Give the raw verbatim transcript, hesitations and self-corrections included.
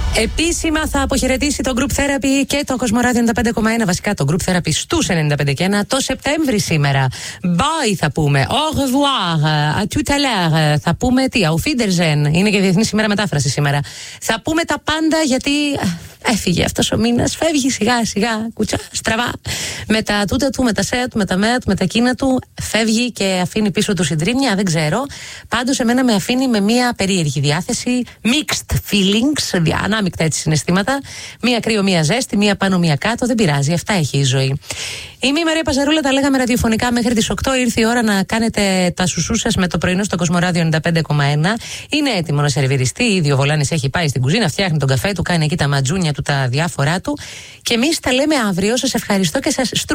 Επίσημα θα αποχαιρετήσει το Group Therapy και το Κοσμοράδιο ενενήντα πέντε κόμμα ένα, βασικά το Group Therapy στους ενενήντα πέντε κόμμα ένα, το Σεπτέμβρη σήμερα. Bye θα πούμε, au revoir, à tout à l'heure, θα πούμε τι, auf Wiedersehen, είναι και Διεθνή ημέρα μετάφραση σήμερα. Θα πούμε τα πάντα γιατί έφυγε αυτός ο μήνας, φεύγει σιγά σιγά, κουτσά, στραβά. Με τα τούτα του, με τα σέα του, με τα μέα του, με τα κίνα του, φεύγει και αφήνει πίσω του συντρίμμια, δεν ξέρω. Πάντως εμένα με αφήνει με μια περίεργη διάθεση, mixed feelings, ανάμεικτα έτσι συναισθήματα. Μία κρύο, μία ζέστη, μία πάνω, μία κάτω, δεν πειράζει, αυτά έχει η ζωή. Είμαι η Μαρία Παζαρούλα, τα λέγαμε ραδιοφωνικά μέχρι τις οκτώ. Ήρθε η ώρα να κάνετε τα σουσού σας με το πρωινό στο Κοσμοράδιο ενενήντα πέντε κόμμα ένα. Είναι έτοιμο να σερβιριστεί. Ήδη ο Βολάνης έχει πάει στην κουζίνα, φτιάχνει τον καφέ του, κάνει εκεί τα ματζούνια του, τα διάφορά του. Και εμείς τα λέμε αύριο. Σας ευχαριστώ και σας